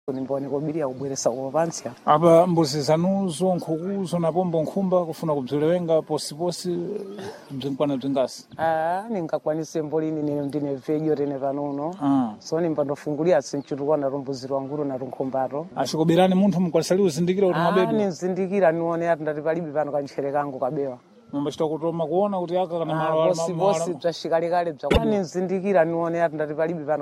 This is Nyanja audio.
nimbone kobiria kubweresa upansia apa mbuzi zanuzo nkhukuzo napombo nkhumba kufuna kubzilewenga posiposi bzinkwana bzingasi ningakwanise mbolini nene ndine vejo tene panono so nimbandofungulia sinchitukwana rumbuziro wanguru na runkhumbato achikoberani munthu mkwalisali uzindikira kuti mabedu nizindikira nione ati ndati palibe pano kanchere kangu kabewa mumbachita kutoma kuona kuti aka kana bosi bzashikalekale bzakwa nizindikira nione ati ndati palibe pano